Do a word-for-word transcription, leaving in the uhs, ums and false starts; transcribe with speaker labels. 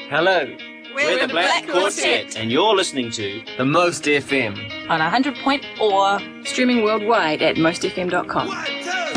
Speaker 1: Hello.
Speaker 2: We're, We're the, the Black, Black Quartet.
Speaker 1: Quartet, and you're listening to The Most F M
Speaker 2: on one hundred point four,
Speaker 3: streaming worldwide at most f m dot com.
Speaker 2: One.